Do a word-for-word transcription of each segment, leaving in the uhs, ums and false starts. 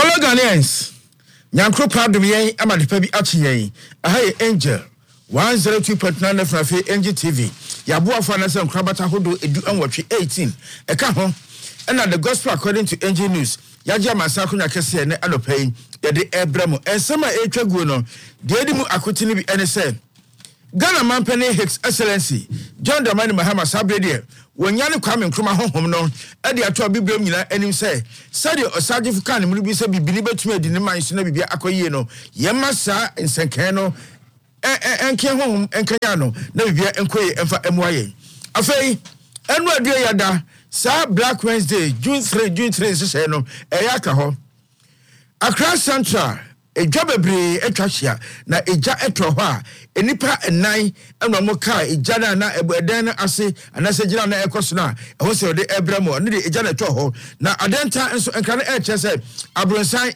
Hello Ghanaians. Nyankro proud of ye amadepa bi achi ye. Aha Angel one oh two point nine F M Angel T V. Yaboa for na se nkrabata hodo edu anwotwe eighteen. Eka ho. And the gospel according to Angel News. Yaja masako na kese ne anopai ye de ebramo. Ensema etwa guo no. De edimu akotini bi ene se Ghana Mampene His Excellency John Dramani Mahama Sabrede wonyane Kwame Nkrumah honhom no e de ato biblem nyina anim se sade osaje fuka ne mu bi se bibini betumi adi ne man so na bibia akoyie no yemma sa nsenkan no enke honhom enkanya no na bibia enkoye emfa emuaye afei enu adu yada sa Black Wednesday June three June three se no eya ka ho Accra Central Eja bebre etwahia na eja etro ho a enipa enan eno mo ka eja na na eden na ase anase gina na ekoso na eho se ode ebramo ne de eja na etro ho na adenta enso enka na eche se abronsan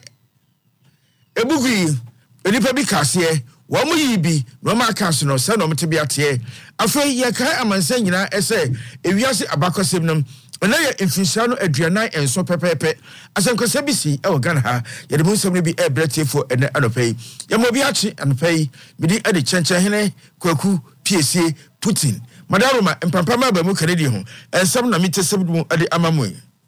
ebugui enipa bi kase wo mo yibi no ma ka so no se no mte biate afei ye kai amansan nyina ese ewiase abakosem nom na ye infinsia no aduanan enso pepepe asankosa bisi e wo Ghana ha ye de munsem no bi e bretifo ene anopai ye mo bi achi anopai midi e de chenchen hene kwaku P S A Putin madaroma empampama ba mu kanedi ho ensem na mitesem mu ade amamu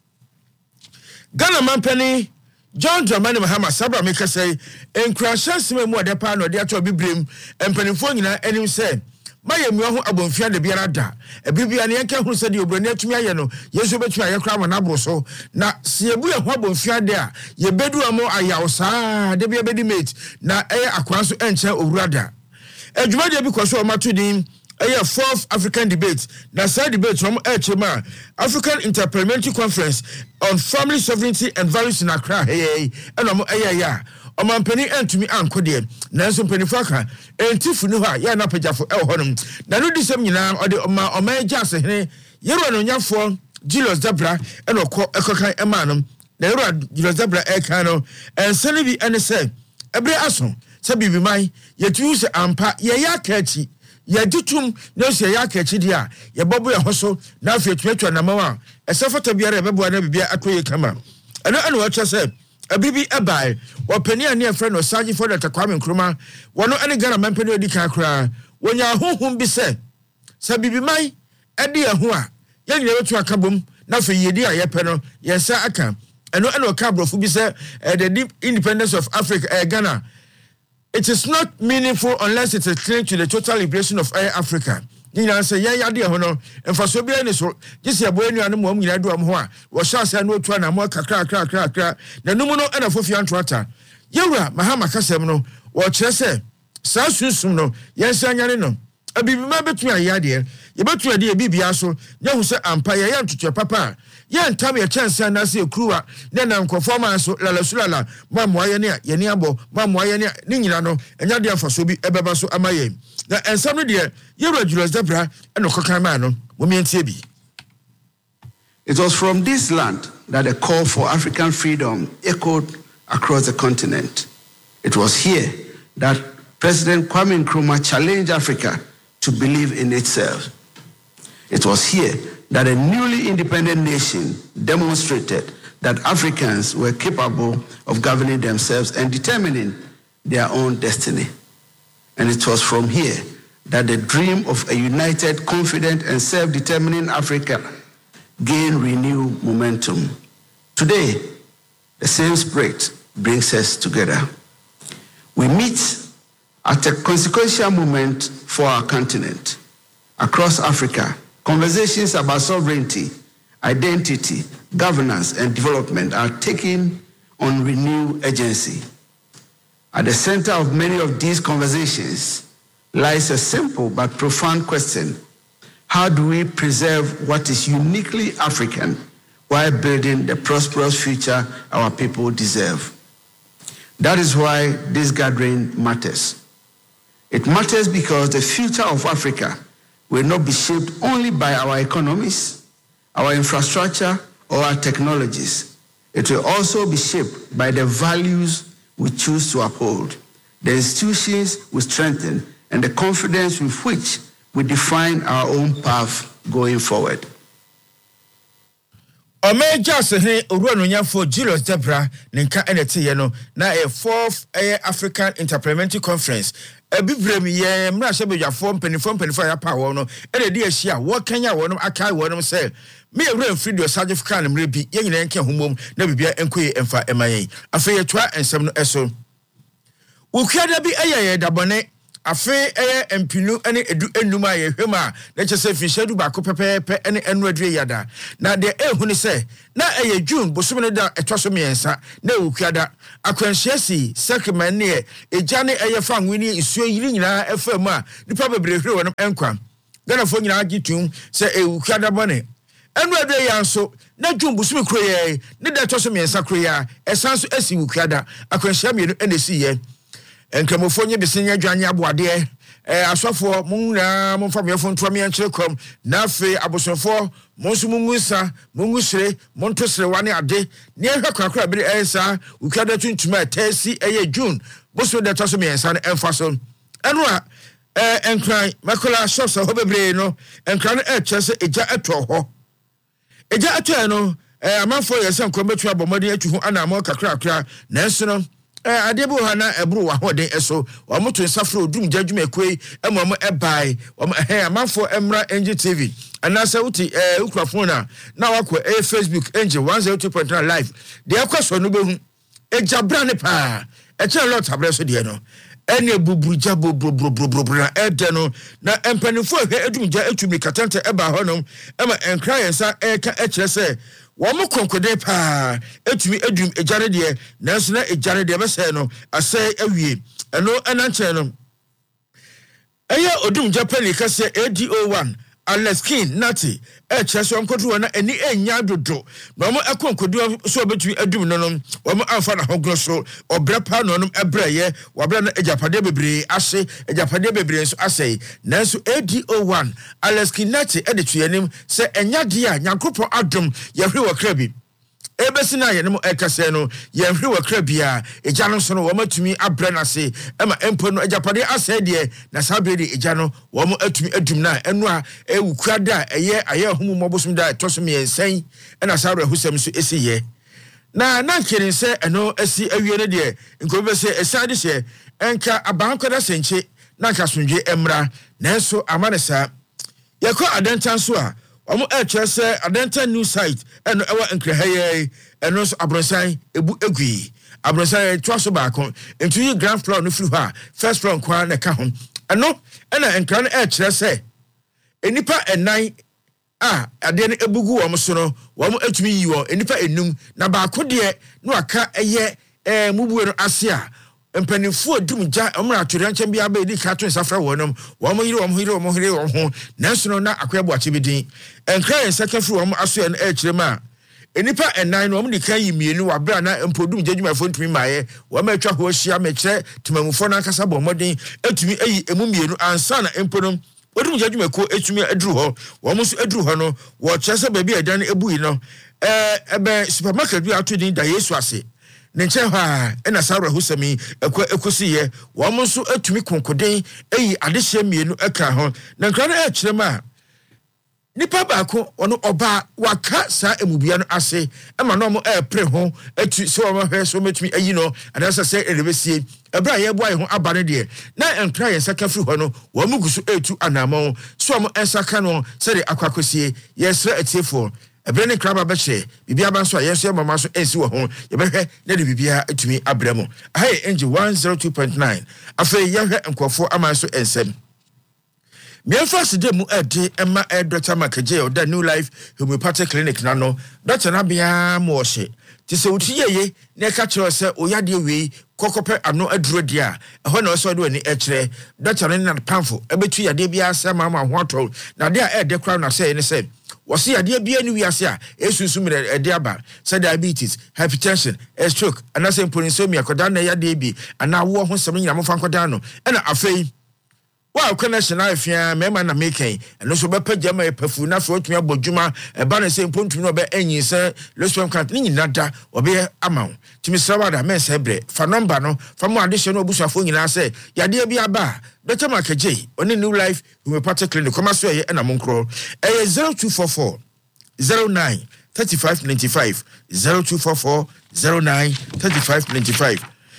Ghana Mampene John Dramani Mahama Sabra make say enkrasha sime mu ade pa no de ato bibrem empanifo nyina enim say maye mu ho abonfia de biara da ebibia ne enka huru se de obrani atumi aye no yeso betumi aye kra ma na bro so na se ebu ye ho abonfia de a ye bedu amo ayawo saa de bia bedi mate na eye akwan so enche owurada adwuma de bi kwaso o matudin eye fourth African debate na side debate from echema African Interparliamentary Conference on Family Sovereignty and Values in Accra hey eno eye ya o mampani antumi ankode na nso mpanifo aka entifu ni ho a ya na pagafo e honum na no disem nyina ode oma oma jase hene yero no nyafo Julius Dabra eno ko ekokan emanom na yero Julius Dabra e kan no ensene bi ene se ebre aso se bibi man yetu se ampa ye ya kachi ye ditum no se ya kachi dia ye bobo ye hoso na afi tuatwa na mawa esefata biara bebo na bibia atoye kama eno eno wa chese abibi ebai wopani ani afre no saji for the Kwame Nkrumah wono ene Ghana Mampene odi kan kra wonya honhom bi se se bibi mai ede eho a ye nyina wetu akabom na fe yedi a ye pe no ye sa aka eno ene ka brofu bi se the deep independence of Africa uh, Ghana it is not meaningful unless it is linked to the total liberation of uh, Africa. Nina say ya ya de ho no emfa so bia ni so gise abo anu anu mo nyina do am ho a wo sha se anu otua na mo kakra kakra kakra na numu no ena fofia ntoata yewura Mahama kasem no wo kire se sa susum no yensa nyane no abibi ma betu ya de ye betu ya de bibia so nyahu se ampa ya ya ntutwe papa ya ntam ya chance na se ekruwa na na nkofoma so lala sulala ma moaye ne ye ne abo ma moaye ne ni nyina no enya de afaso bi ebeba so amaye na ensam no de yero Julius Dabra eno kokan ma no momientie bi. It was from this land that the call for African freedom echoed across the continent. It was here that President Kwame Nkrumah challenged Africa to believe in itself. It was here that a newly independent nation demonstrated that Africans were capable of governing themselves and determining their own destiny. And it was from here that the dream of a united, confident, and self-determining Africa gained renewed momentum. Today, the same spirit brings us together. We meet at a consequential moment for our continent. Across Africa, conversations about sovereignty, identity, governance, and development are taking on renewed urgency. At the center of many of these conversations lies a simple but profound question: how do we preserve what is uniquely African while building the prosperous future our people deserve? That is why this gathering matters. It matters because the future of Africa will not be shaped only by our economies, our infrastructure, or our technologies. It will also be shaped by the values we choose to uphold, the institutions we strengthen, and the confidence with which we define our own path going forward. Omeja se he owura no nyafo Julius Debra nenka enete ye no na a fourth eh, African Interparliamentary Conference ebibrem ye mra hye bedwafo mpanifo mpanifo ya pa wo no ene de ahia wo Kenya wo no akai wo no se me ewura Freedom Sajifika mre bi ye nyina enke homom na bibia enkoye emfa emayen afa ye toa ensem no eso ukada bi ayeye dabone afe eye empinu ene edu enuma ye hwema na chese finshadu ba ko pepepe ene enu adue yada na de ehunu se na eye June bosome da etwaso miensa na ukada akwanhyiasi sekreman ne ejane eye fanwini isuo yiri nyina efam a nipa bebre hwe wonum enkwa gana fo nyina agitum se e ukada bone enu adue yanso na June bosome kroye ne da etwaso miensa kroya esanso esi ukada akwanhya mienu ene si ye enkramofo nye besinya adwane aboade eh asofo munna momfa mefo ntwame enkyere kom na afi abosofo monsu mungusa mungusire montosire wane ade ne ehwa kwakra bi esa ukada tuntuma atasi eye June boso de taso me ensa na emfaso eno a eh enkran makola shops ho bebre no enkran e kyese eja eto ho eja eto no eh amanfo yesa nkometu abomode atu ana amo kakra kakra na enso no eh adebo hana ebru wa hoden eso wa moto nsafro odum jadwuma ekoi emom ebai wa eh amanfo emra N G T V anasa uti eh ukrafo na na wakọ eh Facebook N G one oh two point nine live de akwaso no behu ejabra ne pa e che lot abreso de no ene buburuja bobrobrobrobro na ede no na empanifo ehwe edumja etumi katante eba honom ema enkra yensa eka ekire se Wamo konkode pa etumi edum ejare de nanso na ejare de be se no asai awie eno enanche no eye odum Japan kase A D O one Aleskin Nati e cheso nkodu na eni enya dodo na mo akonkodu so obetumi adum no no wo mo amfa na hogro so obrepa no no ebreye wabra na ejapade bebre ase ejapade bebre so ase nanso A D O one Aleskin Nati e de tuanim se enya de a nyankopon adom yehwe wakrabi ebesi na yenemo ekase no yehwe wakrabia eja no so no wo matumi abra na se ema empo no ejapade ase de na sabe de eja no wo mo atumi adum na enu a ewukrada eye aye homu mobosum da tosom yensen ena sabe husem so esiye na na kirin se eno esi awie ne de nkobe se esade se enka abankoda senche na kasundwe emra nanso amanesa yekọ adantan so a omo e chese adenta new site eno ewa nkrehaye eno so abronsan ebu egui abronsan twaso ba kon ento yi ground floor no firi ha first floor kwa na ka ho eno ena nkra no e chese enipa enan a ade ne ebugu wo so no wo mo atumi yi wo enipa enum na ba ko de no aka eye eh mubuwe no ase a mpanifo adumja omra atwere nkyem bia ba edi ka to nsafra wonom wo mo yire wo mo yire wo mo yire wo ho nanso no na akwabo achebedin enkra yen secretary wo mo aso ye na e kirema enipa enan no wo ni kan yi mienu wa bra na mpodum jadwumafo ntumi maaye wo ma atwa ho hia me kire timamufo na nkasa bo modin atumi eyi emu mienu ansa na empodum odum jadwumako etumi aduru ho wo mo so aduru ho no wo kyese ba bia dan ebuyi no eh ebe supermarket bi atodin da Yesu ase nenche ha ena saura husami ekwa ekosiye wo mo so atumi konkoden eyi adehye mienu eka ho na nkra na ekirema nipa baako ono oba waka sa emubia no ase ema no mo epre ho atu so wo hwe so metumi ayi no adasa se erebesie ebra ye boa ye ho aba ne de na enkra ye saka firi ho no wo mu gusu etu anamon so mo ensaka no se de akwakosie yesra atiefo ebe ne kraba beche bibia ba so ayeso mama so ensi wo ho ye behwe na de bibia atumi abramo hey N G one oh two point nine afei ye hwe nkofo ama so ensem mienfa side mu ade ema e Doctor Makaje o da New Life Homeopathic Clinic na no doctor na bia mo hye ti se utiyeye na ka kire se oyade we kokope ano aduro dia ehọ na so do ani ekire doctor na pamfo ebetu yade bia asema ma ho atọ na de a e de kra na se ne se wasi yade bia ni wiase a esunsu mere ede aba se diabetes hypertension stroke ana se polinsomia koda na yade bi ana wo ho sem nyina mo fa koda no na afei wa connection afia mema na meken eno so bepa jama e pafu na fo tumi abodwuma e ba na se mpontumi no be enyin se loswem kan ni nyina da obe amaw timi srawada men se bre fa number no fa mo ade hye no obusafo nyina se yade bia ba Doctor Makaje oni New Life Homeopathic Clinic koma so ye na monkro e zero two four four zero nine thirty-five ninety-five zero two four four zero nine thirty-five ninety-five.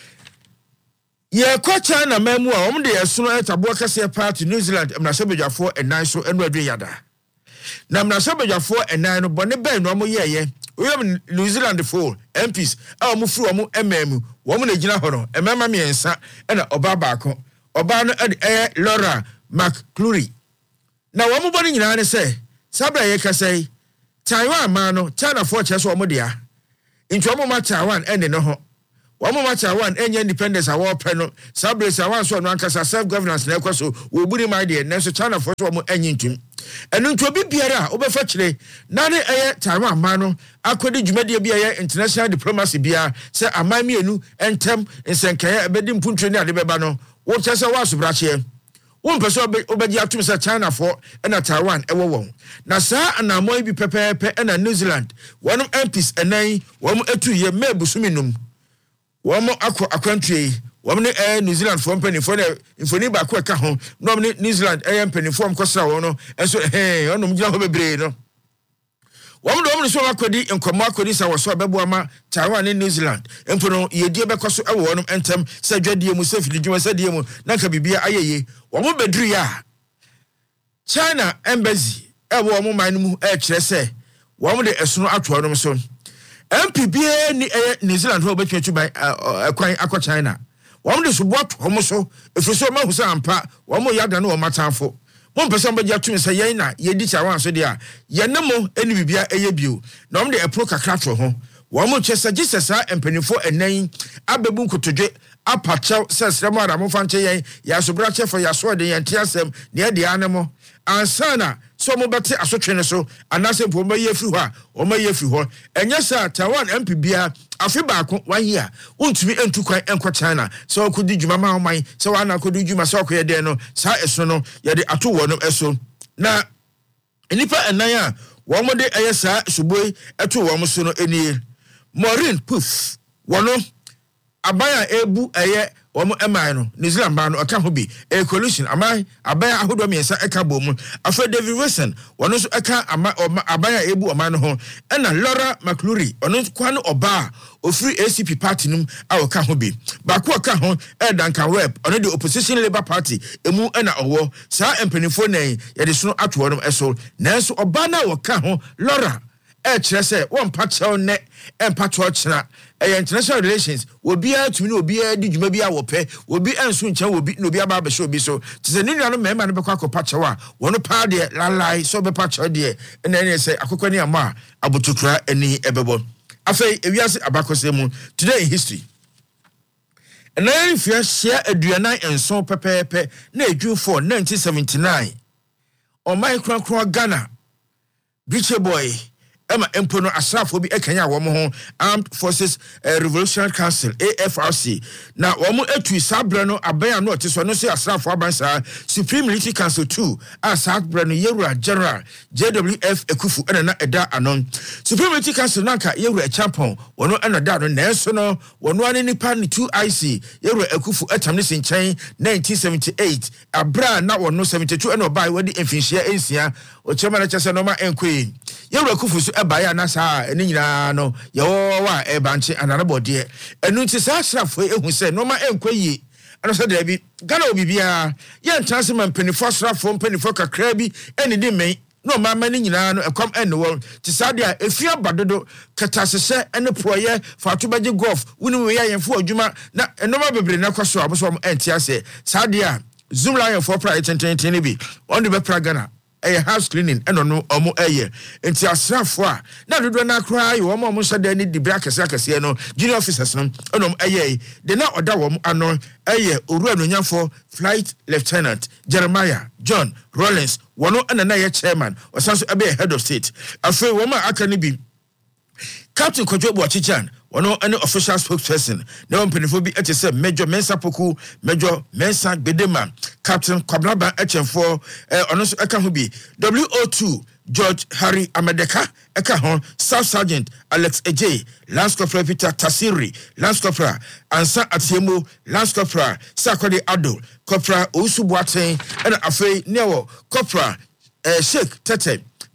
Ye kwa China memu a omde yesono etabo kase party New Zealand mnasebejafo enan so enu adu yada. Na mnasebejafo enan no bone ben no mo yeye. Oyem New Zealand fo M Ps a omo furu omo emamu wo mo na gina ho no emema miensa na oba baako. Oba no e Laura McClure. Na wo mo bone nyina ne se sabra ye kasai Taiwan ma no China fo cheso omo dia. Nti omo ma Taiwan ene no ho. Wamo macha one enye independence awo peno sabre sa wan so no ankasa self governance na ekwaso wo buri my dey na so China for so mo enye ntum enu ntu obi biara obefa kire na ne eye Taiwan ma no akodi dwumade bia ye international diplomacy bia se aman mienu entem nsenkaye ebedi mpuntwe ne ade beba no wo chese wa sobrache wo mpese obeji atum se China for na Taiwan ewo won na sa anamoy bi pepepe na New Zealand wonum M Ps enan wom etuye mebusuminum Wamo akọ akwantue wamne eh New Zealand for penny for the infoni ba ko ka ho no me New Zealand eh penny form ko sra wo no enso eh onom gina ho bebre no wamdo wamne so akodi enkomo akodi sa wo so bebo ama Taiwan ne New Zealand empono yedie be koso e wo onom entem sa dwadie mu sa fidi dwuma sa die mu na ka bibia ayeye wamo bedru ya China embassy e wo mo man mu e kire se wamo de esono atwo onom so M P B A ni eh New Zealand ho betwe tu by akwan akọ China. Wọ́n de so bot homo so efiso ma husa ampa wọ́n mo yada no matanfo. Wọ́n pese mba gya tumi se yen na ye di Taiwan so de a ye ne mo eni bibia eye bio. Na wọ́n de epro kakra tro ho. Wọ́n mo chese gisesa empanifo enan abebu nkotodwe apachew sesremo adamo fanche yen ya so bra chefo ya so de yen tiasem ne de anemo. Ansana so mo bete asotwe ne so anase po ma ye firi ho a o ma ye firi ho enye sa Taiwan M P bia afi baako wan here untumi entu kwan enko China so okodi djuma ma oman so wana akodi djuma so akoye de no sa eso no ye de ato wo no eso na enipa enan a wo mo de eye sa suboi eto wo mo so no eni Maureen Puff wono abaya ebu eye Wamo emai no New Zealand ba no aka ho bi e coalition amai abaya ahodo miensa eka bom afa David Wilson wono so eka ama abaya ebu oman no ho ena Laura McClure ono kwano oba ofiri A C P party num a oka ho bi ba ko oka ho e Duncan Webb ono the opposition Labour Party emu ena owo sa empanifo nan ye de so atwo no eso nanso oba na oka ho Laura e kire se won pachew ne empato chira e international relations obi a tumi no obi a di djuma bi a wo pe obi enso nchen obi no obi aba be so obi so tse ni nua no mema no be kwa akopa chew a wono pa de lalai so be pa chew de na ne se akokọ ni ama abotukura ani ebebo afei ewiase abakose mu today in history and then if you share aduana enso pepepe na edwu for nineteen seventy-nine on my kran Ghana British boy Emma Empono Asrafo bi ekanya wo mo ho Armed Forces uh, Revolutionary Council A F R C na wo mo etu sabre no aban no ote so no se Asrafo abansa Supreme Military Council two a sabre no Yewura General J W F Ekufu ena na eda anon Supreme Military Council nanka Yewura Champon wono ena da no nenso no wono ani nipa ni two I C Yewura Ekufu etam ne sinchen nineteen seventy-eight abra na wono seventy-two ena obai wadi emfinhia ensia o chema na chese no ma enkwe Yewura Ekufu ebaya na sa eni nyina no ye wo wa e banche anarabo de enu nti sa asrafo ehu se no ma enkwayi ano so de bi Ghana obibia ye ntanse man penifo asrafo penifo kakra bi eni di men no ma ma ni nyina no ekom eni wo ti sa de a efia badodo katasese ene proye fatu baje golf wuni we ye yemfo adwuma na enoma bebre na kwaso aboso enti ase sa de a zoom line for price ten ten bi on the be Ghana a house cleaning and no omo eye enti asrafo a na dodo na kra yi omo omo so da ni di bra kese akese no junior officers no onom eye de na oda wom ano eye oru anonyafo flight lieutenant Jeremiah John Rollins wono ana na ye chairman osanso ebe head of state afi woma aka ni bi Captain Kojobo Achichan wono any official spokesperson na wonpenifo bi etese Major Mensa Poku Major Mensa Bedema Captain Kwablaba Echemfo eh ono so eka ho bi W O two George Harry Amedeka eka ho Staff Sergeant Alex Ej Lance Corporal Peter Tasiri Lance Corporal Ansa Atiemo Lance Corporal Sakode Ado Corporal Osubuaten and afei newo Corporal eh Sheikh Tete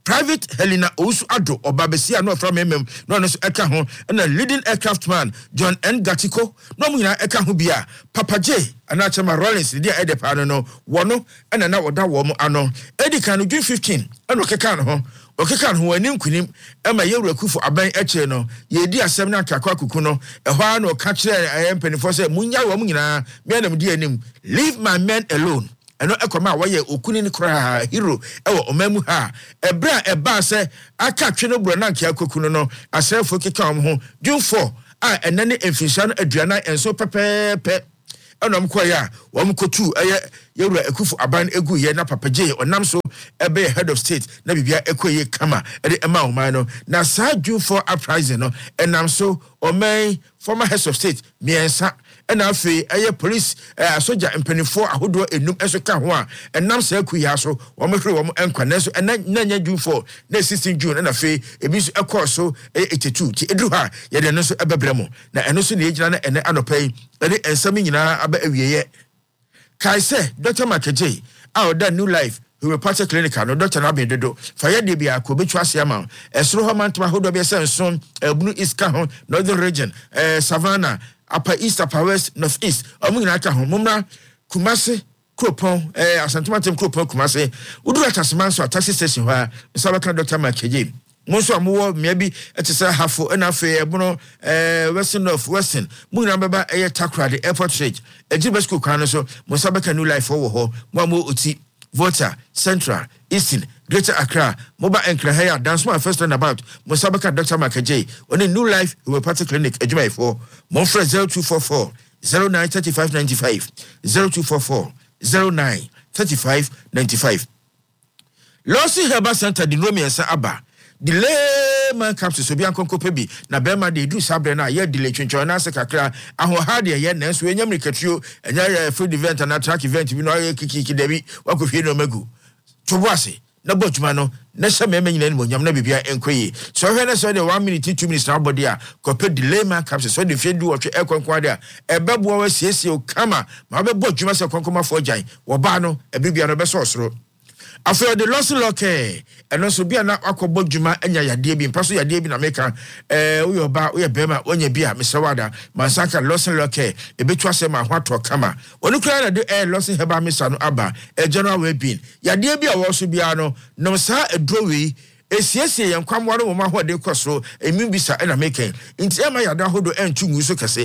Private Helena Osu Ado Obabesia no from mmem no no so eka ho na leading aircraft man John N Gatiko no mu nyina eka ho bia Papa J ana Chama Rollins dia edepa no no wono na na woda wo mo ano edika no June fifteenth ana okeka no ho okeka no ho ani nkunim ema yewura kufu aban eche no ye di asem na akakwa kuku no ehwa na oka kire ayempenifo se munya wo mu nyina me na me di anim leave my men alone eno ekoma waye okuni ni kra hero ewo omamu ha ebra eba se aka twe no bro na nkia kokunu no asefo keka om ho June fourth a enane emfishan aduana enso pepepe enom koya wom kotu eye yewura ekufu aban egu ye na Papa J onam so ebe head of state na bibia ekoye kama ede ema oman no na sa June fourth uprising no enam so oman former head of state miensa and afi eye police eh soja empanifo ahodo enum eso ka ho a enam sa akuya so wo mehwe wo enkwane so na nya June fourth na sixteenth June na afi ebi so ekọ so eighty-two ti edu ha ye de no so ebebremo na eno so na ejina na ene anopai ene ensam nyina aba awieye kai se Doctor Makeje a oda New Life Homeopathic Clinic no Doctor Nabi Dodo faye de bia ko betu ase ama esro ho mantma hodo be senson ebunu iska ho Northern Region eh Savannah Upper East, Upper West, North East. Omu nyina ka ho mumra Kumasi Kropon eh Asantemantem Kropon Kumasi. Udu atasman so taxi station ha nsabaka Doctor Makeje. Monso amuwo maybe etisa hafo na afi ebono eh Western North Western. Mu nyina beba eye Takra the airport trade. Ejibe school kan so monsabaka New Life wo ho. Mo amu oti Volta Central Eastern Greater Accra Moba Enkra Haya dance my first round about Monsabaka Doctor Makeje on a New Life Homeopathic Clinic Ejuma four Monfre zero two four four zero nine three five nine five zero two four four zero nine three five nine five Losi Herbal Center di Romi ensa aba delay man capsules obi ankonko pebi na bema de du sabre na ye delay twentwa na se kakra aho ha de ye na so enyam rikatuo enya food event na track event bi no ye kiki dabi wakofie no magu toboase na botuma no na hye mema nyina ni monyam na bibia enkoye so hwe na so de one minute two minutes na body a kope delay man capsules so de fie du otwe ekonkwa de a ebebo wa siesie o kama ma be botuma se konkoma fo gyan wo ba no ebibia no be so osoro after the loss lock eh and also be na akobo djuma enya yade bi mpaso yade bi na meka eh wo yoba wo ye bema onya bi a mesawada mansaka loss lock eh ebetu asema ahwato kama onu kra na de eh loss heba mesa no aba e general we bin yade bi a wo so bia no no sa edrowe esiesie ye nkwamwa no mo hode koso emi bisa na meka nti ema yada hodo entu ngu so kase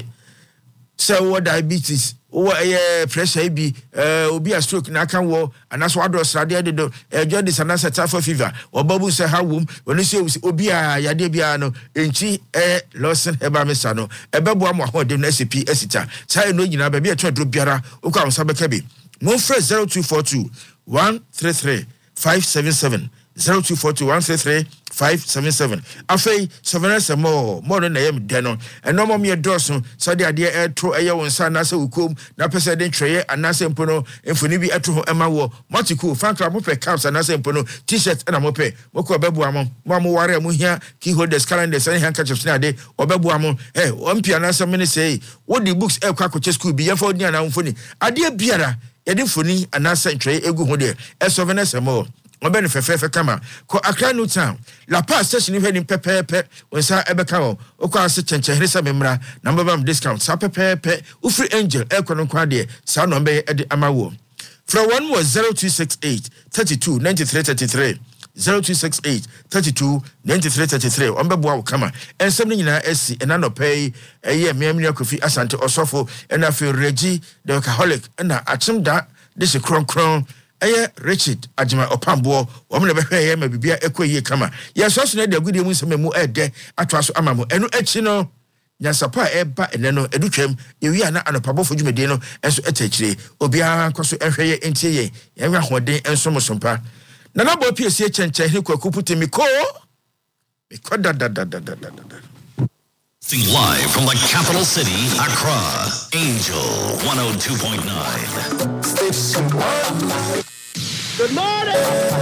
say what diabetes o eh pressure bi eh obi a stroke na kan wo anaso ado srade de do eh jaundice na typhoid fever obabu se ha wom oni se obi a yade bia no enchi eh Lawson Herbal Mesa no ebebo am ahode no S P esita sai no nyina ba bi eto dro biara o kwa nsa beka bi mo fresh zero two four two one three three five seven seven zero two four two one three three five seven seven afei sovereignty more more na yem de no eno mom ye doso so de ade e tro eye won sa na se ukom na pese de tweye anase mpo no enfoni bi eto ho ema wo matiku fankra mo pe caps anase mpo no t-shirt na mo pe moko obebu amon mo mo ware mo hia key holders calendars and handkerchiefs na de obebu amon eh ompia na se me say what the books e kwa koche school bi ye fa odin na mfoni ade biara ye de mfoni anase tweye egu ho de e sovereignty more Obeni fefefe kama ko Accra New Town La Paz station hwe ni pepepe wonsa ebeka wo okwa ase chenchehre sa memra na mbaba discount sa pepepe ufri angel ekono kwa de sa no mbe ede amawo from one was zero two six eight three two nine three three three zero two six eight three two nine three three three ombebo wo kama ensem ni nyina esi ena no pay eye miamia kofi asante osofo ena fe regi the alcoholic ena achimda de se kron kron eye Richard Ajima Opambo womle behwe ye ma bibia ekoye kama ye so so na de agudie mu nsem ede atwa so amamo enu echi no nyansapa eba ene no edutwam yewi ana anopabofo dwumede no enso etachire obia kwaso ehwe ye entie ye ye hwa hoden enso mosompa na na bo pie sie chenche he kwakupute mi ko mi ko da da da da da da Sing live from the capital city, Accra, Angel one oh two point nine. Good morning.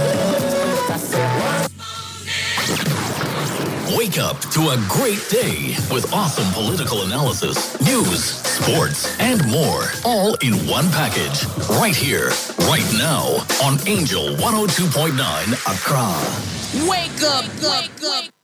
Wake up to a great day with awesome political analysis, news, sports, and more, all in one package. Right here, right now, on Angel one oh two point nine, Accra. Wake up, wake up.